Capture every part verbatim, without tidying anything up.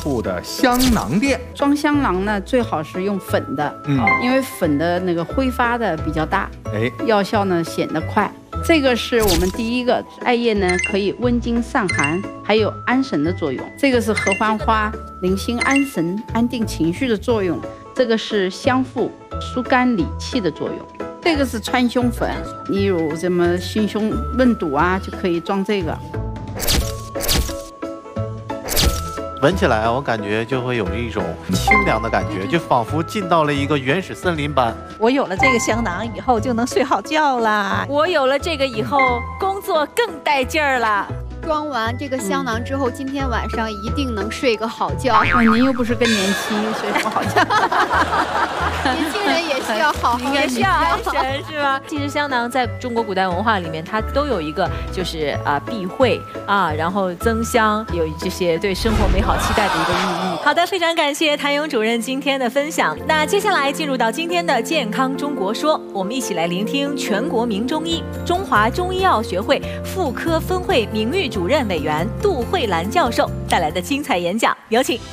户的香囊垫。 装香囊呢，最好是用粉的， 嗯， 因为粉的那个挥发的比较大， 哎， 药效呢显得快。这个是我们第一个艾叶呢，可以温经散寒，还有安神的作用。这个是合欢花，宁心安神、安定情绪的作用。这个是香附，疏肝理气的作用。这个是川芎粉，你有什么心胸闷堵啊，就可以装这个。 闻起来，我感觉就会有一种清凉的感觉，就仿佛进到了一个原始森林般。 我有了这个香囊以后，就能睡好觉啦。 我有了这个以后，工作更带劲儿了。 装完这个香囊之后，嗯、今天晚上一定能睡个好觉。 啊，您又不是更年期，睡什么好觉？ 年轻人也需要好好， 也需要安神，是吧？其实香囊在中国古代文化里面，它都有一个就是啊、呃、避讳啊，然后增香，有这些对生活美好期待的一个寓意。好的，非常感谢谭勇主任今天的分享。那接下来进入到今天的健康中国说，我们一起来聆听全国名中医、中华中医药学会妇科分会名誉主任委员杜慧兰教授带来的精彩演讲，有请。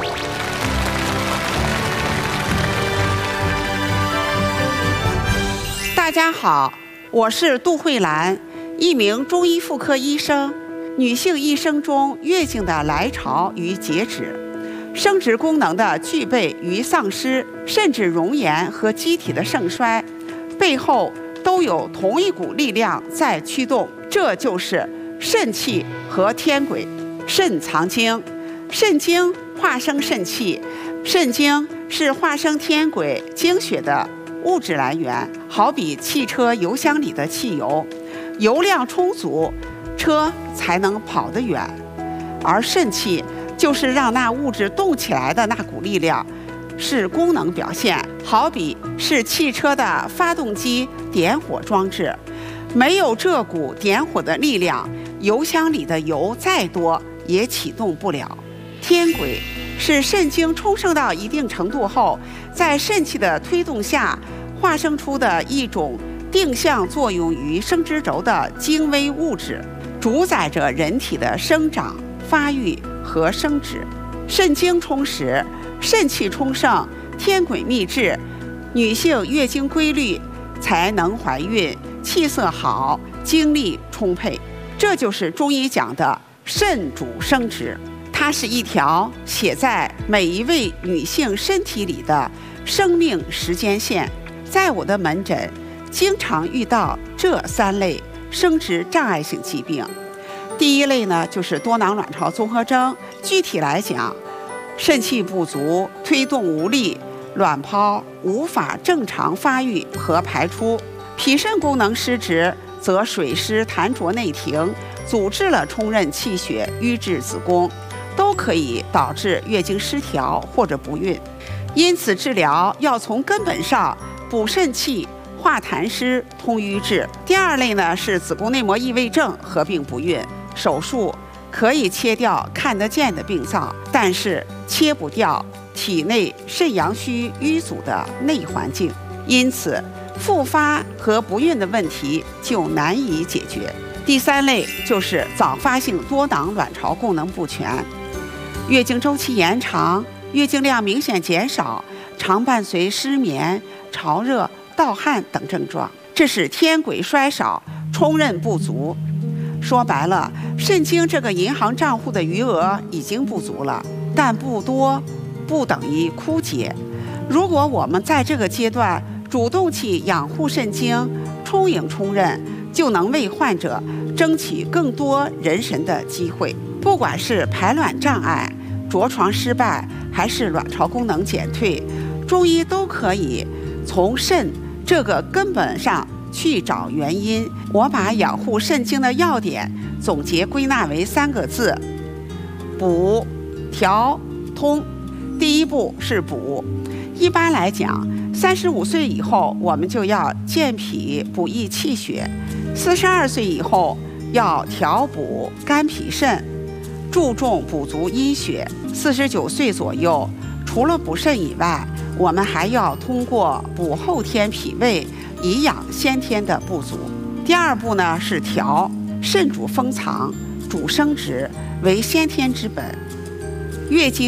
大家好，我是杜慧兰，一名中医妇科医生。女性一生中月经的来潮与截止，生殖功能的具备与丧失，甚至容颜和机体的盛衰，背后都有同一股力量在驱动，这就是肾气和天癸。肾藏精，肾精化生肾气，肾精是化生天癸精血的物质来源，好比汽车油箱里的汽油，油量充足，车才能跑得远。而肾气就是让那物质动起来的那股力量，是功能表现，好比是汽车的发动机点火装置，没有这股点火的力量，油箱里的油再多也启动不了。天癸是肾精充盛到一定程度后，在肾气的推动下化生出的一种定向作用于生殖轴的精微物质，主宰着人体的生长、发育和生殖。肾精充实，肾气充盛，天癸密制，女性月经规律，才能怀孕，气色好，精力充沛。这就是中医讲的肾主生殖，它是一条写在每一位女性身体里的生命时间线。在我的门诊经常遇到这三类生殖障碍性疾病。第一类呢，就是多囊卵巢综合征，具体来讲，肾气不足，推动无力，卵泡无法正常发育和排出；脾肾功能失职，则水湿痰浊内停，阻滞了冲任气血，瘀滞子宫，都可以导致月经失调或者不孕。因此治疗要从根本上补肾气，化痰湿，通瘀滞。第二类呢，是子宫内膜异位症合并不孕，手术可以切掉看得见的病灶，但是切不掉体内肾阳虚瘀阻的内环境，因此复发和不孕的问题就难以解决。第三类就是早发性多囊卵巢功能不全，月经周期延长，月经量明显减少，常伴随失眠、潮热、盗汗等症状，这是天癸衰少，冲任不足。说白了，肾精这个银行账户的余额已经不足了，但不多不等于枯竭。如果我们在这个阶段主动去养护肾精，充盈充任，就能为患者争取更多人参的机会。不管是排卵障碍、着床失败，还是卵巢功能减退，中医都可以从肾这个根本上去找原因。我把养护肾精的要点总结归纳为三个字：补、调、通。第一步是补。一般来讲，三十五岁以后我们就要健脾补益气血，四十二岁以后要调补肝脾肾，注重补足阴血。四十九岁左右，除了补肾以外，我们还要通过补后天脾胃，以养先天的不足。第二步呢是调，肾主封藏，主生殖，为先天之本。月经